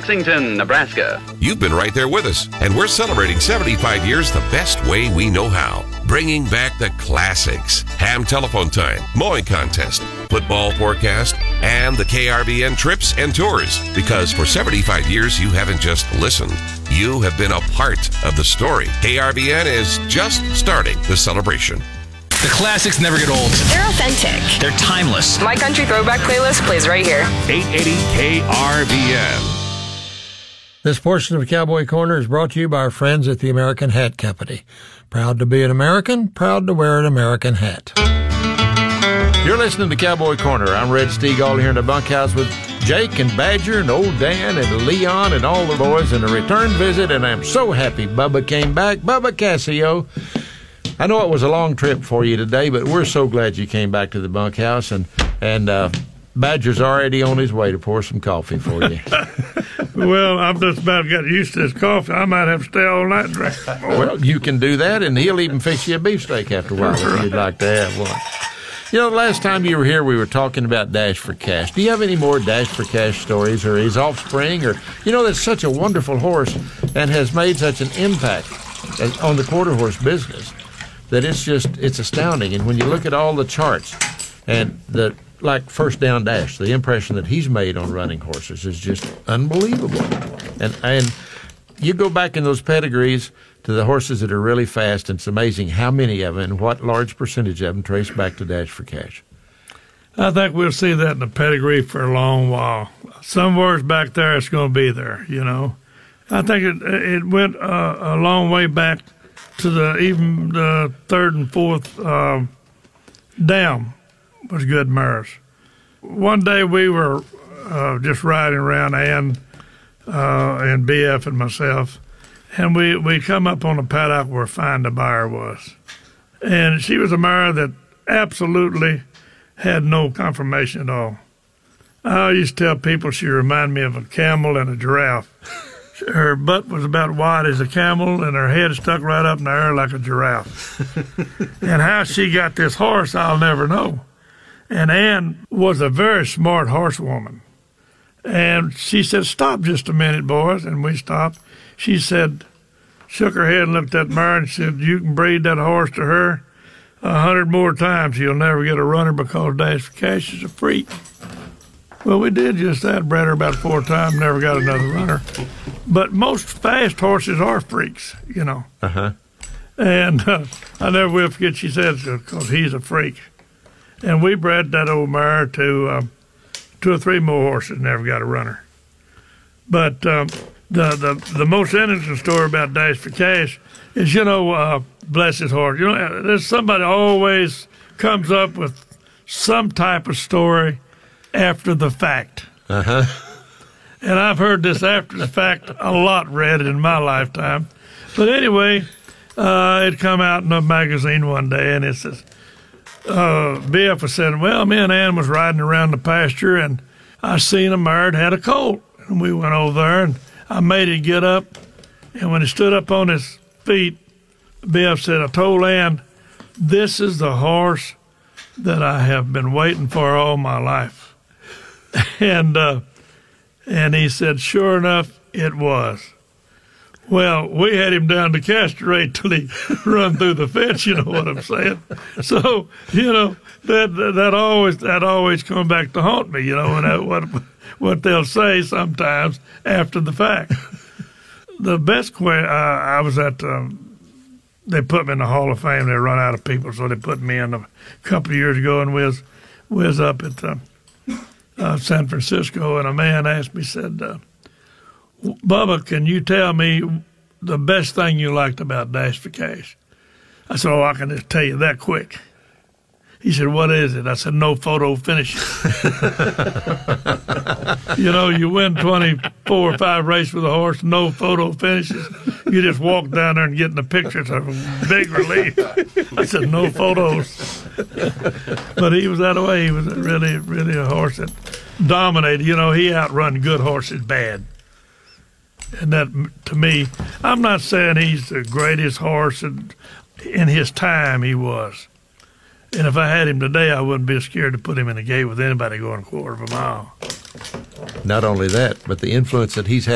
Lexington, Nebraska. You've been right there with us, and we're celebrating 75 years the best way we know how. Bringing back the classics. Ham telephone time, mowing contest, football forecast, and the KRVN trips and tours. Because for 75 years, you haven't just listened. You have been a part of the story. KRVN is just starting the celebration. The classics never get old. They're authentic. They're timeless. My Country Throwback playlist plays right here. 880 KRVN. This portion of Cowboy Corner is brought to you by our friends at the American Hat Company. Proud to be an American, proud to wear an American hat. You're listening to Cowboy Corner. I'm Red Steagall here in the bunkhouse with Jake and Badger and old Dan and Leon and all the boys and a return visit, and I'm so happy Bubba came back. Bubba Cassio. I know it was a long trip for you today, but we're so glad you came back to the bunkhouse, and Badger's already on his way to pour some coffee for you. Well, I've just about got used to this coffee. I might have to stay all night drinking. Well, you can do that, and he'll even fix you a beefsteak after a while if you'd like to have one. You know, the last time you were here, we were talking about Dash for Cash. Do you have any more Dash for Cash stories or his offspring? Or, you know, that's such a wonderful horse and has made such an impact on the quarter horse business that it's astounding. And when you look at all the charts and like First Down Dash, the impression that he's made on running horses is just unbelievable. And you go back in those pedigrees to the horses that are really fast, and it's amazing how many of them and what large percentage of them trace back to Dash for Cash. I think we'll see that in the pedigree for a long while. Somewhere's back there, it's going to be there, you know. I think it went a long way back to even the third and fourth down was good mares. One day we were just riding around, Ann and BF and myself, and we come up on a paddock where Find the Buyer was. And she was a mare that absolutely had no conformation at all. I used to tell people she reminded me of a camel and a giraffe. Her butt was about wide as a camel, and her head stuck right up in the air like a giraffe. And how she got this horse, I'll never know. And Ann was a very smart horsewoman. And she said, "Stop just a minute, boys." And we stopped. She said, shook her head and looked at mare and said, "You can breed that horse to her 100 more times. You'll never get a runner because Dash for Cash is a freak." Well, we did just that. Bred her about 4 times, never got another runner. But most fast horses are freaks, you know. Uh-huh. And I never will forget she said, because he's a freak. And we bred that old mare to 2 or 3 more horses, never got a runner. But the most interesting story about Dash for Cash is, you know, bless his heart. You know, there's somebody always comes up with some type of story after the fact. Uh-huh. And I've heard this after the fact a lot, read in my lifetime. But anyway, it come out in a magazine one day, and it says, BF was saying, "Well, me and Ann was riding around the pasture, and I seen a mare that had a colt." And we went over there, and I made it get up. And when he stood up on his feet, BF said, "I told Ann, this is the horse that I have been waiting for all my life." And he said, sure enough, it was. Well, we had him down to castrate till he run through the fence, you know what I'm saying? So, you know, that always come back to haunt me, you know, and what they'll say sometimes after the fact. The best I was at, they put me in the Hall of Fame. They run out of people, so they put me in a couple of years ago, and we was up at San Francisco, and a man asked me, said, "Bubba, can you tell me the best thing you liked about Dash for Cash?" I said, "Oh, I can just tell you that quick." He said, "What is it?" I said, "No photo finishes." You know, you win 24 or 5 races with a horse, no photo finishes. You just walk down there and get in the picture. It's a big relief. I said, "No photos." But he was that way. He was really, really a horse that dominated. You know, he outrun good horses bad. And that, to me, I'm not saying he's the greatest horse. In his time, he was. And if I had him today, I wouldn't be scared to put him in a gate with anybody going a quarter of a mile. Not only that, but the influence that he's had